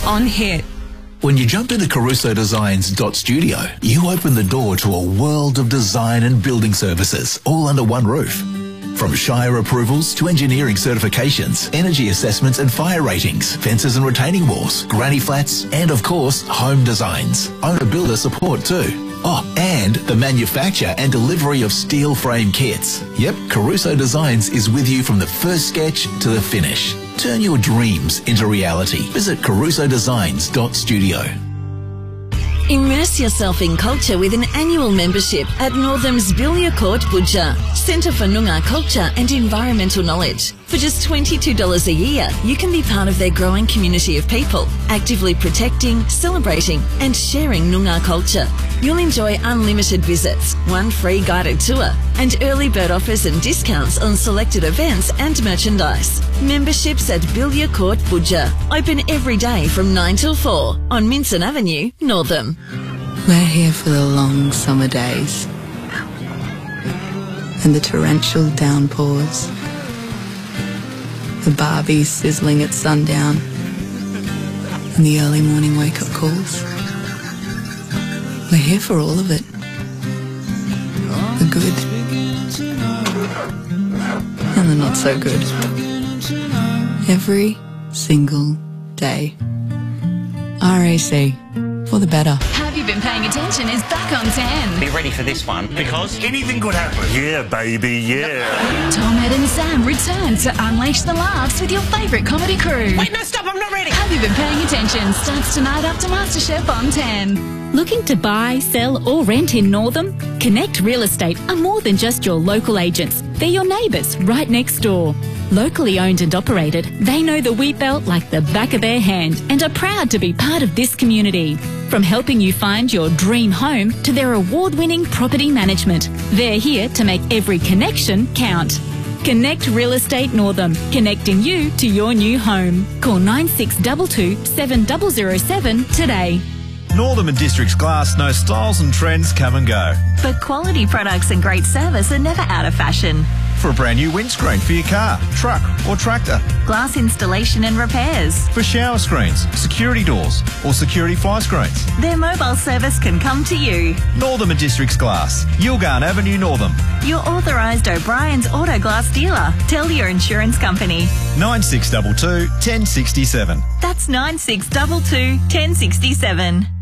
on Hit. When you jump into CarusoDesigns.studio, you open the door to a world of design and building services, all under one roof. From Shire approvals to engineering certifications, energy assessments and fire ratings, fences and retaining walls, granny flats, and of course, home designs. Owner-builder support too. Oh, and the manufacture and delivery of steel frame kits. Yep, Caruso Designs is with you from the first sketch to the finish. Turn your dreams into reality. Visit CarusoDesigns.studio. Immerse yourself in culture with an annual membership at Northam's Bilya Court Budja, Centre for Noongar Culture and Environmental Knowledge. For just $22 a year, you can be part of their growing community of people, actively protecting, celebrating and sharing Noongar culture. You'll enjoy unlimited visits, one free guided tour and early bird offers and discounts on selected events and merchandise. Memberships at Bilya Court Budja, open every day from 9 till 4 on Minson Avenue, Northam. We're here for the long summer days and the torrential downpours, the Barbies sizzling at sundown and the early morning wake-up calls. We're here for all of it. The good and the not so good. Every single day. RAC, for the better. Have You Been Paying Attention is back on 10. Be ready for this one, because anything could happen. Yeah, baby, yeah. Tom, Ed and Sam return to unleash the laughs with your favourite comedy crew. Wait, no, stop, I'm not ready. Have You Been Paying Attention starts tonight after MasterChef on 10. Looking to buy, sell or rent in Northam? Connect Real Estate are more than just your local agents. They're your neighbours right next door. Locally owned and operated, they know the wheat belt like the back of their hand and are proud to be part of this community. From helping you find your dream home to their award-winning property management, they're here to make every connection count. Connect Real Estate Northam, connecting you to your new home. Call 9622 7007 today. Northam and Districts Glass know styles and trends come and go. But quality products and great service are never out of fashion. For a brand new windscreen for your car, truck or tractor. Glass installation and repairs. For shower screens, security doors or security fly screens. Their mobile service can come to you. Northam and Districts Glass, Yilgarn Avenue, Northam. Your authorised O'Brien's Auto Glass dealer. Tell your insurance company. 9622 1067. That's 9622 1067.